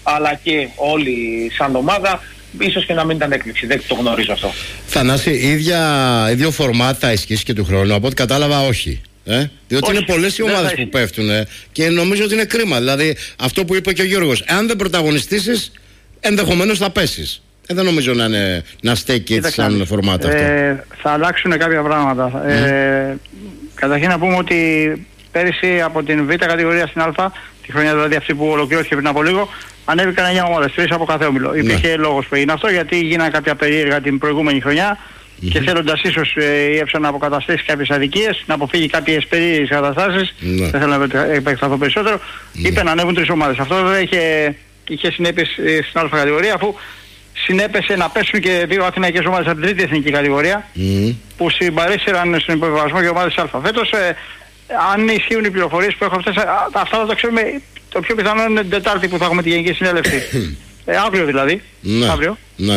αλλά και όλοι σαν ομάδα, ίσως και να μην ήταν έκπληξη. Δεν το γνωρίζω αυτό. Θανάση, ίδιο φορμάτ θα ισχύσει και του χρόνου? Από ό,τι κατάλαβα, όχι. Διότι είναι πολλές οι ομάδες που πέφτουν και νομίζω ότι είναι κρίμα. Δηλαδή, αυτό που είπε και ο Γιώργος, αν δεν πρωταγωνιστήσεις, ενδεχομένως θα πέσεις. Δεν νομίζω να στέκει έτσι σαν φορμάτα αυτό. Θα αλλάξουν κάποια πράγματα. Καταρχήν να πούμε ότι πέρυσι από την Β κατηγορία στην Α, τη χρονιά δηλαδή αυτή που ολοκληρώθηκε πριν από λίγο, ανέβηκαν 9 ομάδες, 3 από κάθε όμιλο. Υπήρχε λόγος που έγινε αυτό, γιατί γίνανε κάποια περίεργα την προηγούμενη χρονιά και θέλοντας ίσως η ΕΦΣΑ να αποκαταστήσει κάποιες αδικίες, να αποφύγει κάποιες περίεργες καταστάσεις, δεν θέλω να επεκταθώ περισσότερο, είπε να ανέβουν 3 ομάδες. Αυτό βέβαια είχε συνέπειες στην Α κατηγορία, αφού συνέπεσε να πέσουν και 2 αθηναϊκές ομάδες από την τρίτη εθνική κατηγορία, που συμπαρήσυραν στον υποβιβασμό για ομάδες Α. Φέτος, αν ισχύουν οι πληροφορίες που έχω αυτές, αυτά θα τα ξέρουμε, το πιο πιθανό είναι την Τετάρτη που θα έχουμε τη Γενική Συνέλευση. Αύριο δηλαδή. Αύριο.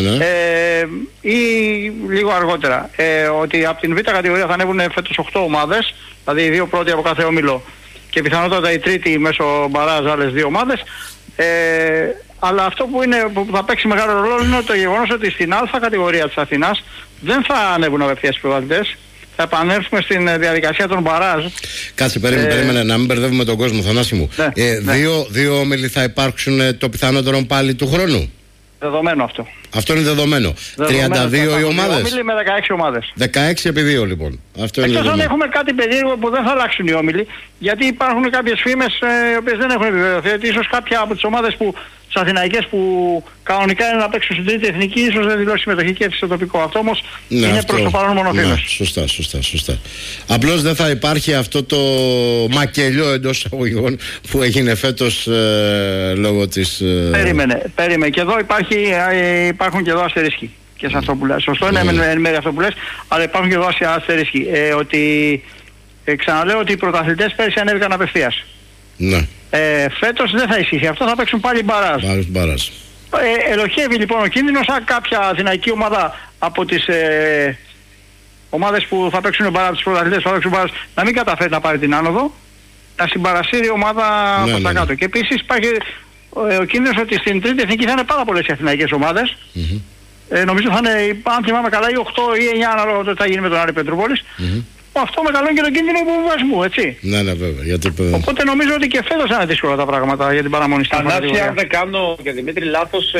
Ή λίγο αργότερα. Ότι από την Β κατηγορία θα ανέβουν φέτος 8 ομάδες, δηλαδή οι 2 πρώτοι από κάθε όμιλο και πιθανότατα η τρίτη μέσω μπαράζ άλλες 2 ομάδες. Αλλά αυτό που θα παίξει μεγάλο ρόλο είναι το γεγονός ότι στην Α κατηγορία της Αθηνάς δεν θα ανέβουν απευθείας πρωταθλητές. Θα επανέλθουμε στην διαδικασία των μπαράζ. Κάτσε, περίμενε να μην μπερδεύουμε τον κόσμο, Θανάση μου. Δύο όμιλοι θα υπάρξουν το πιθανότερο πάλι του χρόνου. Δεδομένο αυτό. Αυτό είναι δεδομένο. 32 οι ομάδες. Όμιλοι με 16 ομάδες. 16 επί 2 λοιπόν. Αυτό είναι εκτός δεδομένο. αν έχουμε κάτι περίεργο που δεν θα αλλάξουν οι όμιλοι, γιατί υπάρχουν κάποιες φήμες οι οποίες δεν έχουν επιβεβαιωθεί. Ότι ίσως κάποια από τις ομάδες τις αθηναϊκές που κανονικά είναι να παίξουν στην τρίτη εθνική, ίσως δεν δηλώσει συμμετοχή και στο τοπικό. Αυτό όμως είναι προς το παρόν μόνο φήμες. Σωστά. Απλώς δεν θα υπάρχει αυτό το μακελιό εντός εισαγωγικών που έγινε φέτος λόγω της... Περίμενε. Και εδώ υπάρχουν και εδώ αστερίσκοι. Και σε αυτό που λες. Σωστό είναι εν μέρει αυτό που λες, αλλά υπάρχουν και εδώ αστερίσκοι. Ξαναλέω ότι οι πρωταθλητές πέρυσι ανέβηκαν απευθείας. Ναι. Φέτος δεν θα ισχύσει. Αυτό θα παίξουν πάλι μπαράζ. Ελοχεύει λοιπόν ο κίνδυνος αν κάποια αθηναϊκή ομάδα από τις ομάδες που θα παίξουν μπαράζ, τις πρωταθλητές που θα παίξουν μπαράζ, να μην καταφέρει να πάρει την άνοδο, να συμπαρασύρει η ομάδα προς τα κάτω. Και επίσης υπάρχει ο κίνδυνος ότι στην τρίτη εθνική θα είναι πάρα πολλές οι αθηναϊκές ομάδες. Νομίζω θα είναι, αν θυμάμαι καλά, ή 8 ή 9 ανάλογα το τι θα γίνει με τον Άρη Πετρούπολης. Αυτό μεγαλώνει και τον κίνδυνο υποβιβασμού, έτσι. Ναι, βέβαια. Οπότε νομίζω ότι και φέτος είναι δύσκολα τα πράγματα για την παραμονή στην Θανάση, αν δεν κάνω και Δημήτρη λάθος,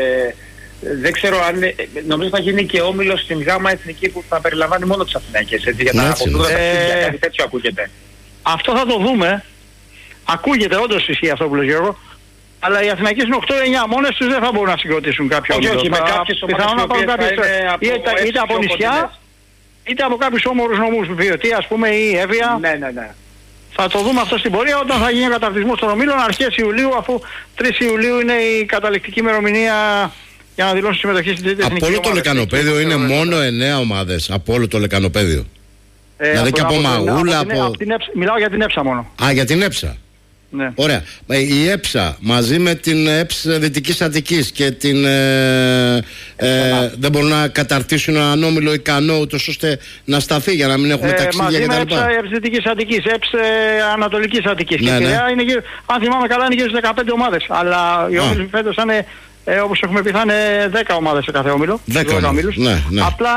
δεν ξέρω αν. Νομίζω θα γίνει και όμιλος στην Γάμα Εθνική που θα περιλαμβάνει μόνο τις αθηναϊκές. Έτσι, για τα αποτελέσματα κάτι τέτοιο ακούγεται. Αυτό θα το δούμε. Ακούγεται, όντως ισχύει αυτό που λέει Γιώργο. Αλλά οι αθηναϊκές είναι 8-9 μόνες τους, δεν θα μπορούν να συγκροτήσουν κάποιο όμιλο. Όχι, με κάποιες ομάδες είτε από νησιά, είτε από κάποιους όμορους νομούς, Βιωτή ας πούμε ή Εύβοια. Ναι. Θα το δούμε αυτό στην πορεία όταν θα γίνει ο καταρτισμός των ομίλων αρχές Ιουλίου, αφού 3 Ιουλίου είναι η καταληκτική ημερομηνία για να δηλώσουν συμμετοχή στην τρίτη εθνική ομάδα. Από όλο το λεκανοπέδιο είναι μόνο 9 ομάδες. Από όλο το λεκανοπέδιο. Δηλαδή και από Μαγούλα, μιλάω για την ΕΨΑ μόνο. Για την ΕΨΑ. Ναι. Ωραία. Η ΕΨΑ μαζί με την ΕΠΣ Δυτικής Αττικής και την δεν μπορούν να καταρτήσουν έναν όμιλο ικανό ούτως ώστε να σταθεί για να μην έχουμε ταξίδια κτλ. Μαζί με ΕΠΣ Δυτικής Αττικής, ΕΠΣ Ανατολικής Αττικής. Ναι, και είναι γύρω, αν θυμάμαι καλά είναι γύρω στις 15 ομάδες. Αλλά οι όμιλοι φέτος θα είναι, όπως έχουμε πει, θα είναι 10 ομάδες σε κάθε όμιλο. 10 ομίλους. Ναι. Απλά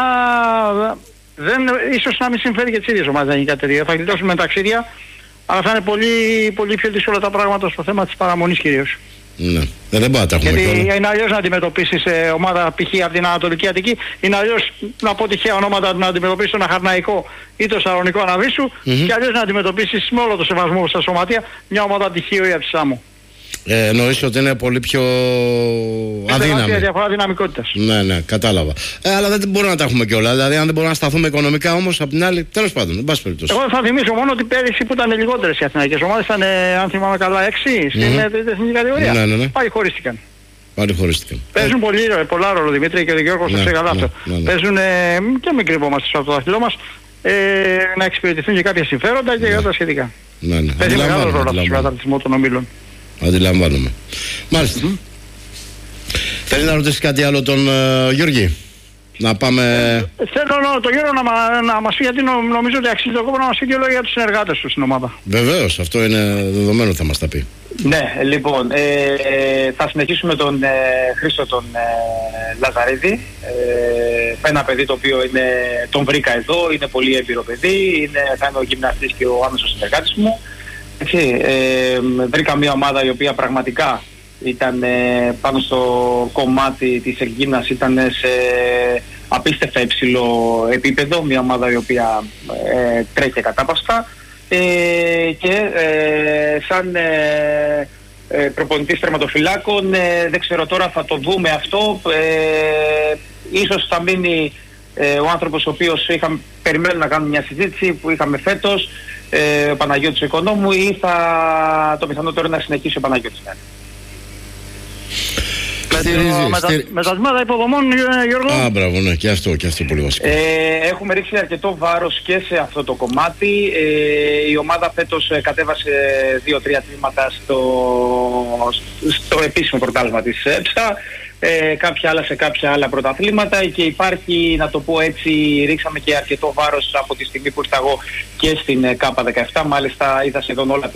ίσως να μην συμφέρει και τις ίδιες ομάδες να γίνει κάτι τέτοιο. Θα γλιτώσουμε ταξίδια. Αλλά θα είναι πολύ πιο δύσκολα τα πράγματα στο θέμα της παραμονής κυρίως. Ναι, δεν μπορεί να τα έχουμε γιατί κιόλα. είναι αλλιώς να αντιμετωπίσεις ομάδα π.χ. από την Ανατολική Αττική, είναι αλλιώς να πω τυχαία ονόματα να αντιμετωπίσεις τον Αχαρναϊκό ή τον Σαρονικό Αναβίσου και αλλιώς να αντιμετωπίσεις με όλο το σεβασμό στα σωματεία μια ομάδα τυχείο ή από τη Σάμου. Εννοείς ότι είναι πολύ πιο αδύναμη. Είναι διαφορά δυναμικότητας. Ναι, κατάλαβα. Αλλά δεν μπορούμε να τα έχουμε κιόλα. Δηλαδή, αν δεν μπορούμε να σταθούμε οικονομικά όμως, απ' την άλλη, τέλος πάντων, εν πάση περιπτώσει. Εγώ θα θυμίσω μόνο ότι πέρυσι που ήταν λιγότερες οι αθηναϊκές ομάδες, ήταν, αν θυμάμαι καλά, 6 στην εθνική κατηγορία. Ναι. Πάλι χωρίστηκαν. Παίζουν πολλά ρόλο, Δημήτρη, και ο Γιώργος το ξέρει καλά αυτό. Παίζουν και μην κρυβόμαστε στο δάχτυλό μας, να εξυπηρετηθούν και κάποια συμφέροντα και για τα σχετικά. Παίζει μεγάλο ρόλο αυτό στον καταρτισμό των ομίλων. Αντιλαμβάνομαι. Μάλιστα. Θέλει να ρωτήσει κάτι άλλο τον Γιώργη? Να πάμε... Θέλω τον Γιώργο να μας πει, γιατί νομίζω ότι αξίζει το κόπο να μας πει και λόγια για τους συνεργάτες του στην ομάδα. Βεβαίως, αυτό είναι δεδομένο, θα μας τα πει. Ναι, λοιπόν, θα συνεχίσουμε τον Χρήστο τον Λαζαρίδη. Ένα παιδί το οποίο τον βρήκα εδώ, είναι πολύ έμπειρο παιδί, θα είναι ο γυμναστής και ο άμεσος συνεργάτης μου. Έτσι, βρήκα μια ομάδα η οποία πραγματικά ήταν πάνω στο κομμάτι της εκγύμνασης, ήταν σε απίστευτα υψηλό επίπεδο, μια ομάδα η οποία τρέχει κατάπαυστα. Και σαν προπονητής τερματοφυλάκων δεν ξέρω, τώρα θα το δούμε αυτό, ίσως θα μείνει ο άνθρωπος ο οποίος περιμένουμε να κάνουμε μια συζήτηση που είχαμε φέτος, ο Παναγιώτης Οικονόμου, ή το πιθανότερο να συνεχίσει ο Παναγιώτης. Με τα τμήματα υποδομών, Γιώργο. Μπράβο, ναι, και αυτό πολύ βασικό. Έχουμε ρίξει αρκετό βάρος και σε αυτό το κομμάτι. Η ομάδα φέτος κατέβασε 2-3 τμήματα στο επίσημο πρωτάθλημα της ΕΠΣΑ, κάποια άλλα σε κάποια άλλα πρωταθλήματα, και υπάρχει, να το πω έτσι, ρίξαμε και αρκετό βάρος από τη στιγμή που ήρθα εγώ και στην K17. Μάλιστα είδα σχεδόν όλα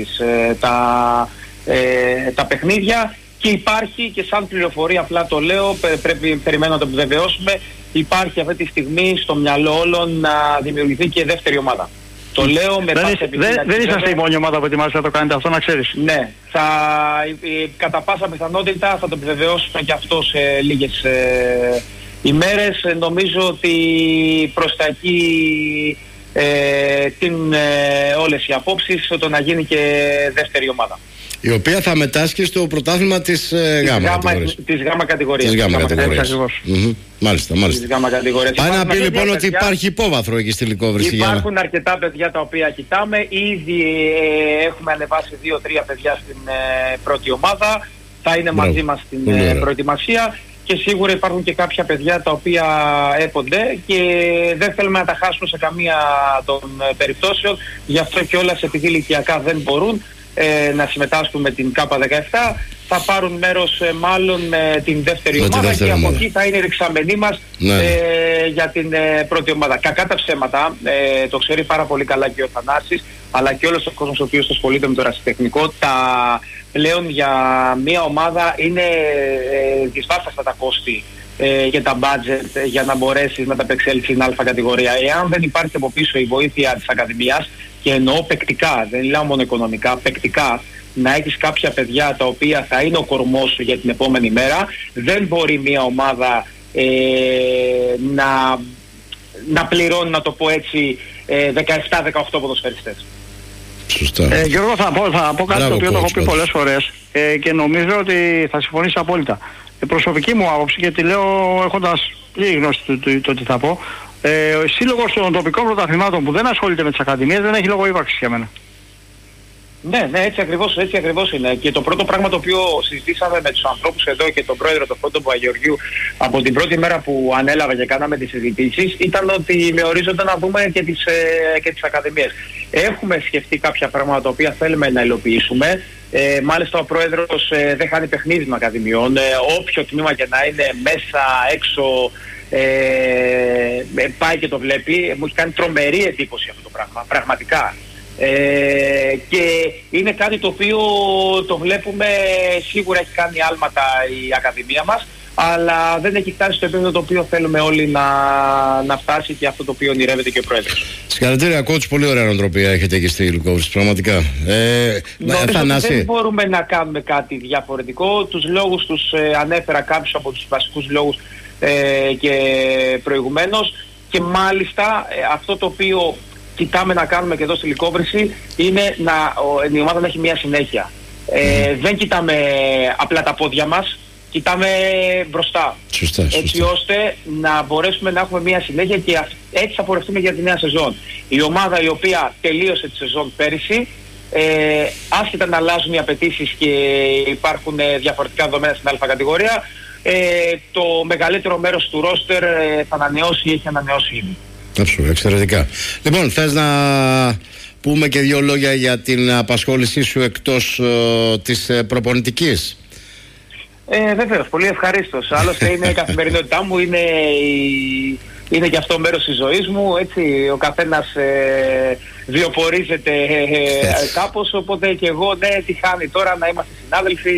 τα παιχνίδια. Και υπάρχει και σαν πληροφορία, απλά το λέω, περιμένω να το επιβεβαιώσουμε, υπάρχει αυτή τη στιγμή στο μυαλό όλων να δημιουργηθεί και δεύτερη ομάδα. Το λέω με πάσα επιφύλαξη. Δεν είσαστε η μόνη ομάδα που ετοιμάζετε να το κάνετε αυτό, να ξέρεις. Ναι, κατά πάσα πιθανότητα θα το επιβεβαιώσουμε και αυτό σε λίγες ημέρες. Νομίζω ότι προς τα εκεί όλες οι απόψεις, το να γίνει και δεύτερη ομάδα. Η οποία θα μετάσχει στο πρωτάθλημα της γάμα κατηγορίας. Της γάμα κατηγορίας. Μάλιστα. Της γάμα κατηγορίας. Πάει να πει λοιπόν ότι υπάρχει υπόβαθρο εκεί στη Λυκόβρηση. Υπάρχουν αρκετά παιδιά τα οποία κοιτάμε. Ήδη έχουμε ανεβάσει 2-3 παιδιά στην πρώτη ομάδα. Θα είναι μαζί μας στην προετοιμασία. Και σίγουρα υπάρχουν και κάποια παιδιά τα οποία έπονται και δεν θέλουμε να τα χάσουμε σε καμία των περιπτώσεων. Γι' αυτό κιόλας, επειδή ηλικιακά δεν μπορούν να συμμετάσχουν με την K17, θα πάρουν μέρος μάλλον με την δεύτερη ομάδα και από εκεί θα είναι ρηξαμενοί μας για την πρώτη ομάδα. Κακά τα ψέματα, το ξέρει πάρα πολύ καλά και ο Θανάσης, αλλά και όλος ο κόσμος ο οποίος ασχολείται με το ερασιτεχνικό, πλέον για μια ομάδα είναι δυσβάσταστα τα κόστη και τα budget για να μπορέσεις να τα απεξέλθεις στην Α κατηγορία. Εάν δεν υπάρχει από πίσω η βοήθεια της Ακαδημίας, και εννοώ παικτικά, δεν μιλάω μόνο οικονομικά, παικτικά, να έχεις κάποια παιδιά τα οποία θα είναι ο κορμός σου για την επόμενη μέρα, δεν μπορεί μια ομάδα να πληρώνει, να το πω έτσι, 17-18 ποδοσφαιριστές. Σωστά. Γιώργο, θα πω κάτι το οποίο το έχω πει πολλές φορές και νομίζω ότι θα συμφωνήσει απόλυτα. Η προσωπική μου άποψη, γιατί λέω έχοντας λίγη γνώση το τι θα πω, ο σύλλογος των τοπικών πρωταθλημάτων που δεν ασχολείται με τις ακαδημίες δεν έχει λόγο ύπαρξης για μένα. Ναι, έτσι ακριβώς είναι. Και το πρώτο πράγμα το οποίο συζητήσαμε με τους ανθρώπους εδώ και τον πρόεδρο, τον Φώτο Παπαγεωργίου, από την πρώτη μέρα που ανέλαβα και κάναμε τις συζητήσεις, ήταν ότι με ορίζοντα να δούμε και τις ακαδημίες. Έχουμε σκεφτεί κάποια πράγματα τα οποία θέλουμε να υλοποιήσουμε. Μάλιστα ο πρόεδρος δεν χάνει παιχνίδι των ακαδημιών. Όποιο τμήμα και να είναι, μέσα, έξω, πάει και το βλέπει. Μου έχει κάνει τρομερή εντύπωση αυτό το πράγμα, πραγματικά. Και είναι κάτι το οποίο το βλέπουμε, σίγουρα έχει κάνει άλματα η Ακαδημία μας, αλλά δεν έχει φτάσει στο επίπεδο το οποίο θέλουμε όλοι να φτάσει και αυτό το οποίο ονειρεύεται και ο πρόεδρος. Συγχαρητήρια coach, πολύ ωραία νοοτροπία έχετε εκεί στη Λυκόβρηση, πραγματικά. Δεν μπορούμε να κάνουμε κάτι διαφορετικό. Τους λόγους τους ανέφερα, κάποιους από τους βασικούς λόγους και προηγουμένως, και μάλιστα αυτό το οποίο κοιτάμε να κάνουμε και εδώ στη Λυκόβρηση είναι η ομάδα να έχει μια συνέχεια. Δεν κοιτάμε απλά τα πόδια μας, κοιτάμε μπροστά. Σωστά. Έτσι ώστε να μπορέσουμε να έχουμε μια συνέχεια και έτσι θα πορευτούμε για τη νέα σεζόν. Η ομάδα η οποία τελείωσε τη σεζόν πέρυσι, άσχετα να αλλάζουν οι απαιτήσεις και υπάρχουν διαφορετικά δεδομένα στην Α κατηγορία, το μεγαλύτερο μέρος του ρόστερ θα ανανεώσει ή έχει ανανεώσει ήδη. Εξαιρετικά. Λοιπόν, θες να πούμε και δύο λόγια για την απασχόλησή σου εκτός της προπονητικής? Βεβαίως, πολύ ευχαρίστως. Άλλωστε είναι η καθημερινότητά μου, είναι είναι και αυτό μέρος της ζωής μου, έτσι, ο καθένας βιοπορίζεται κάπως, οπότε και εγώ, ναι, τι χάνει τώρα να είμαστε συνάδελφοι,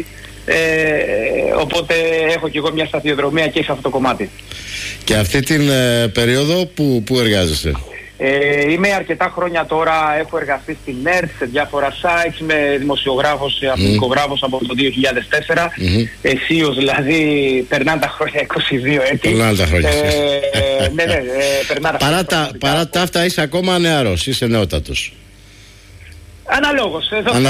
οπότε έχω και εγώ μια σταδιοδρομία και σε αυτό το κομμάτι. Και αυτή την περίοδο που εργάζεσαι? Είμαι αρκετά χρόνια τώρα, έχω εργαστεί στην ΕΡΤ, σε διάφορα sites, είμαι δημοσιογράφος, αθλητικογράφος από το 2004. Αισίως δηλαδή, περνάνε τα χρόνια, 22 έτη. Περνάνε τα χρόνια. Περνάνε Παρά τα αυτά είσαι ακόμα νεαρός, είσαι νεότατος. Αναλόγως.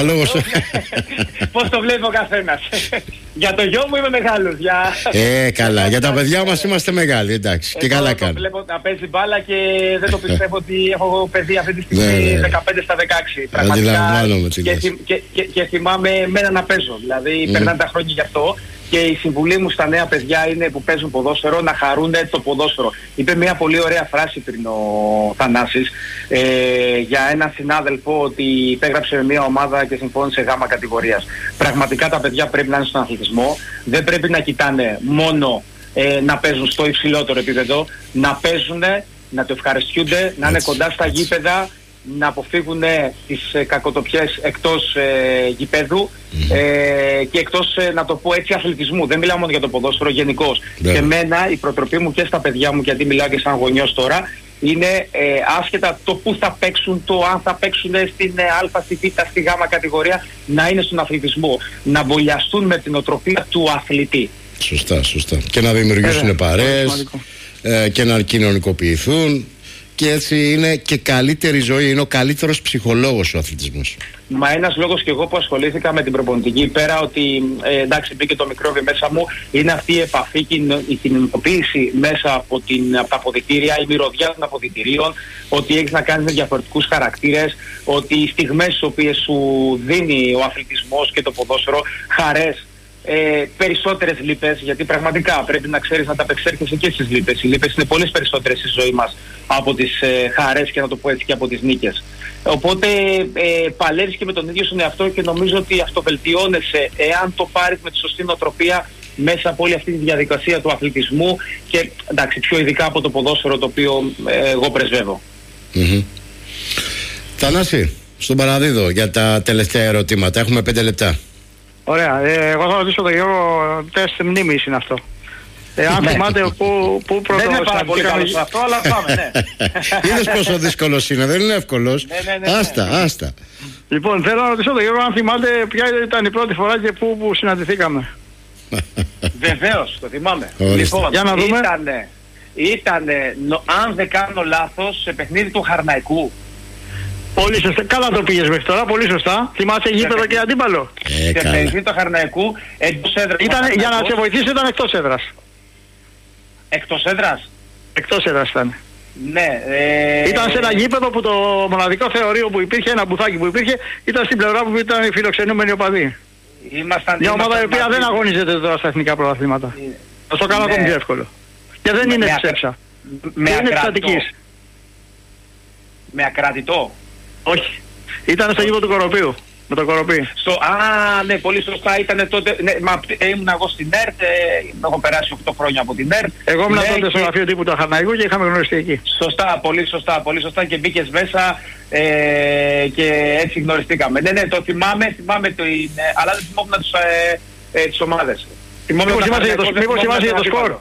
Πώς το βλέπει ο καθένας. Για το γιο μου είμαι μεγάλος. Καλά. Για τα παιδιά μας είμαστε μεγάλοι, εντάξει. Και καλά κάνω. Βλέπω να παίζει μπάλα και δεν το πιστεύω ότι έχω παιδί αυτή τη στιγμή 15 στα 16. Πραγματικά. Και θυμάμαι εμένα να παίζω. Δηλαδή περνάνε τα χρόνια γι' αυτό. Και η συμβουλή μου στα νέα παιδιά είναι που παίζουν ποδόσφαιρο να χαρούν το ποδόσφαιρο. Είπε μια πολύ ωραία φράση πριν ο Θανάσης για έναν συνάδελφο ότι υπέγραψε μια ομάδα και συμφώνησε γάμα κατηγορίας. Πραγματικά τα παιδιά πρέπει να είναι στον αθλητισμό. Δεν πρέπει να κοιτάνε μόνο να παίζουν στο υψηλότερο επίπεδο. Να παίζουν, να το ευχαριστούνται, να είναι κοντά στα γήπεδα, να αποφύγουν τις κακοτοπιές εκτός γηπέδου και εκτός, να το πω έτσι, αθλητισμού. Δεν μιλάω μόνο για το ποδόσφαιρο, γενικώς. Και εμένα η προτροπή μου και στα παιδιά μου, γιατί μιλάω και σαν γονιός τώρα, είναι άσχετα το που θα παίξουν, το αν θα παίξουν στην Α, στη Β, στη Γ κατηγορία, να είναι στον αθλητισμό. Να εμβολιαστούν με την οτροπία του αθλητή. Σωστά. Και να δημιουργήσουν παρέες και να κοινωνικοποιηθούν. Και έτσι είναι και καλύτερη ζωή, είναι ο καλύτερος ψυχολόγος ο αθλητισμός. Μα ένας λόγος και εγώ που ασχολήθηκα με την προπονητική, πέρα ότι εντάξει μπήκε το μικρόβιο μέσα μου, είναι αυτή η επαφή και η κοινωνικοποίηση μέσα από τα αποδυτήρια, η μυρωδιά των αποδυτηρίων, ότι έχεις να κάνεις με διαφορετικούς χαρακτήρες, ότι οι στιγμές τις οποίες σου δίνει ο αθλητισμός και το ποδόσφαιρο, χαρές, περισσότερες λύπες, γιατί πραγματικά πρέπει να ξέρεις να τα απεξέρχεσαι και στις λύπες. Οι λύπες είναι πολλές περισσότερες στη ζωή μας από τις χαρές και να το πω έτσι και από τις νίκες. Οπότε παλεύεις και με τον ίδιο στον εαυτό και νομίζω ότι αυτοβελτιώνεσαι εάν το πάρεις με τη σωστή νοοτροπία μέσα από όλη αυτή τη διαδικασία του αθλητισμού και εντάξει πιο ειδικά από το ποδόσφαιρο το οποίο εγώ πρεσβεύω. Θανάση, στον παραδίδω για τα τελευταία ερωτήματα. Έχουμε 5 λεπτά. Ωραία. Εγώ θα ρωτήσω τον Γιώργο, τεστ μνήμης είναι αυτό. Αν θυμάται πού πρώτο... Δεν είναι πάρα πολύ καλό σε αυτό, αλλά πάμε, ναι. Είδες πόσο δύσκολος είναι, δεν είναι εύκολος. Άστα. Λοιπόν, θέλω να ρωτήσω τον Γιώργο αν θυμάται ποια ήταν η πρώτη φορά και πού συναντηθήκαμε. Βεβαίως, το θυμάμαι. Λοιπόν, για να δούμε. Ήτανε, αν δεν κάνω λάθος, σε παιχνίδι του Χαρναϊκού. Πολύ σωστά. Καλά το πήγες μέχρι τώρα, πολύ σωστά. Θυμάσαι γήπεδο και αντίπαλο. Σε παιχνίδι του Χαρναϊκού, εντός έδρας. Για να σε βοηθήσω ήταν εκτός έδρας. Εκτός έδρας? Εκτός έδρας ήταν. Ναι. Ήταν σε ένα γήπεδο που το μοναδικό θεωρείο που υπήρχε, ένα μπουθάκι που υπήρχε, ήταν στην πλευρά που ήταν οι φιλοξενούμενοι οπαδοί. Μια ομάδα η οποία δεν αγωνίζεται τώρα στα εθνικά πρωταθλήματα. Θα το κάνω ακόμη πιο εύκολο. Και δεν είναι της ΕΨΑ. Είναι της Αττικής. Με ακρατητό? Όχι. Ήταν στο γήπεδο του Κοροπίου. Με το Κοροπή. Ναι, πολύ σωστά ήταν τότε. Ναι, ήμουν εγώ στην ΕΡΤ, έχω περάσει 8 χρόνια από την ΕΡΤ. Εγώ ήμουν τότε στο γραφείο τύπου του Χαρναϊκού και είχαμε γνωριστεί εκεί. Σωστά, πολύ σωστά και μπήκες μέσα και έτσι γνωριστήκαμε. Ναι, το θυμάμαι αλλά δεν θυμόμουν τις ομάδες. Μήπως θυμάσαι για το σκορ?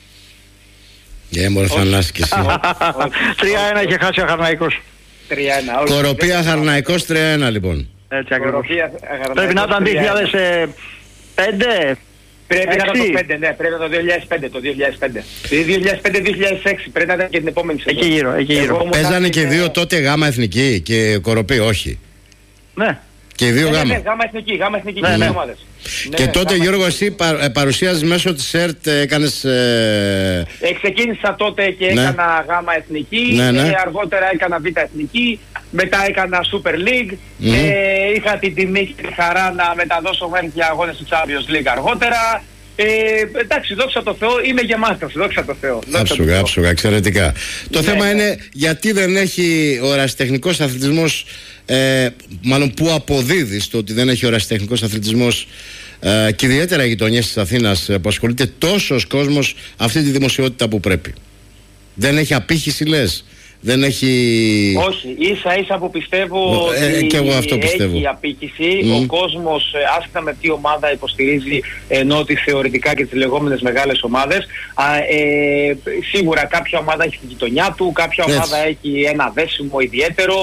Μωρέ Θανάση και εσύ. 3-1 είχε χάσει ο Χαρναϊκός. 3-1. Κοροπία Χαρναϊκός 3-1 λοιπόν. Έτσι ακριβώς. Πρέπει να ήταν 2005. Πρέπει να ήταν το 5, ναι, πρέπει να ήταν το 2005. 2005-2006 πρέπει να ήταν και την επόμενη σεζόν. Εκεί γύρω. Παίζανε και δύο τότε γάμα εθνική και Κοροπή, όχι? Ναι. Και οι δύο γάμα. Ναι, γάμα εθνική και δύο ομάδες. Και τότε Γιώργο εσύ παρουσίαζες μέσω της ΕΡΤ, έκανες... Ξεκίνησα τότε και έκανα γάμα εθνική, αργότερα έκανα β' εθνική, μετά έκανα Super League, είχα την τιμή και τη χαρά να μεταδώσω μέχρι και αγώνες του Champions League αργότερα. Εντάξει, δόξα τω Θεώ, είμαι γεμάτος, δόξα τω Θεώ. Άψογα, εξαιρετικά. Το θέμα είναι γιατί δεν έχει ο ερασιτεχνικός αθλητισμός, μάλλον που αποδίδει στο ότι δεν έχει ο ερασιτεχνικός αθλητισμός και ιδιαίτερα οι γειτονιές της Αθήνας που ασχολείται τόσος κόσμος αυτή τη δημοσιότητα που πρέπει. Δεν έχει απήχηση, λες? Δεν έχει... Όχι, ίσα που πιστεύω ότι και εγώ αυτό πιστεύω. Έχει απίκηση. Ο κόσμος, άσχετα με τι ομάδα υποστηρίζει, ενώ ότι θεωρητικά και τις λεγόμενες μεγάλες ομάδες, σίγουρα κάποια ομάδα έχει τη γειτονιά του, κάποια ομάδα έχει ένα δέσιμο ιδιαίτερο.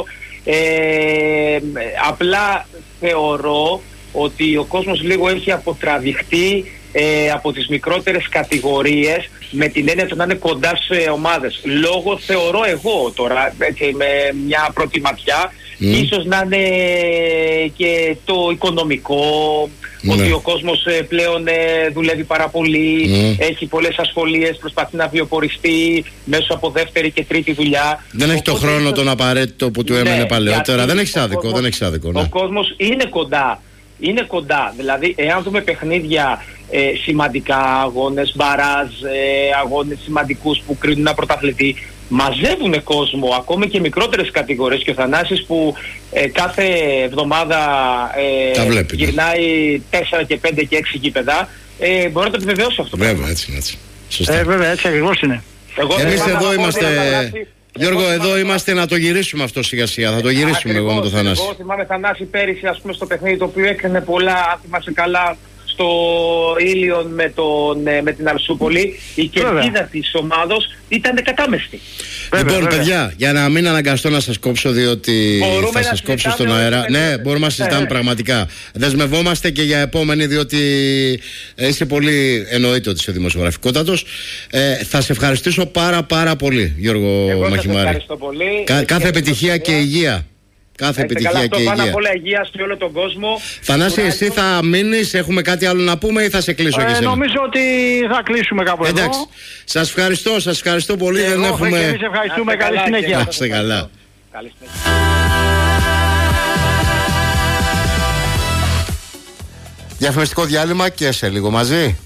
Απλά θεωρώ ότι ο κόσμος λίγο έχει αποτραβηχτεί από τις μικρότερες κατηγορίες, με την έννοια του να είναι κοντά σε ομάδες. Λόγω, θεωρώ εγώ τώρα, έτσι, με μια πρώτη ματιά, ίσως να είναι και το οικονομικό, ότι ο κόσμος πλέον δουλεύει πάρα πολύ, έχει πολλές ασχολίες, προσπαθεί να βιοποριστεί μέσω από δεύτερη και τρίτη δουλειά. Δεν έχει το χρόνο τον απαραίτητο που του έμενε παλαιότερα. Δεν έχει άδικο, δεν έχει άδικο. Ο κόσμος είναι κοντά. Είναι κοντά, δηλαδή εάν δούμε παιχνίδια σημαντικά, αγώνες μπαράζ, αγώνες σημαντικούς που κρίνουν ένα πρωταθλητή, μαζεύουν κόσμο, ακόμη και μικρότερες κατηγορίες, και ο Θανάσης που κάθε εβδομάδα γυρνάει 4 και 5 και 6 γήπεδα, μπορεί να το επιβεβαιώσει αυτό. Βέβαια, έτσι. Σωστά. Βέβαια, έτσι ακριβώς είναι. Εμείς εδώ είμαστε... Γιώργο, εδώ είμαστε να το γυρίσουμε αυτό σιγά σιγά. Θα το γυρίσουμε εγώ με τον Θανάση. Εγώ θυμάμαι Θανάση πέρυσι, ας πούμε, στο παιχνίδι το οποίο έκρινε πολλά, αν θυμάσαι καλά, στο Ήλιον με την Αρσούπολη. Η κερκίδα της ομάδος ήταν κατάμεστη. Λοιπόν, παιδιά, για να μην αναγκαστώ να σας κόψω, διότι θα σας κόψω στον αέρα. Ναι, μπορούμε να συζητάμε πραγματικά. Δεσμευόμαστε και για επόμενη, διότι είσαι πολύ, εννοείται ότι είσαι δημοσιογραφικότατος. Θα σε ευχαριστήσω πάρα πολύ, Γιώργο Μαχημάρη. Ευχαριστώ πολύ. Κάθε επιτυχία και υγεία. Κάθε επιτυχία και υγεία. Πάνω απ' όλα υγεία σε όλο τον κόσμο. Θανάση, εσύ θα μείνεις, έχουμε κάτι άλλο να πούμε ή θα σε κλείσω και εσένα? Νομίζω ότι θα κλείσουμε κάπου εδώ. Εντάξει. Σας ευχαριστώ πολύ. Δεν έχουμε... Και εμείς ευχαριστούμε. Καλή συνέχεια. Να είστε καλά. Καλή συνέχεια. Διαφημιστικό διάλειμμα και σε λίγο μαζί.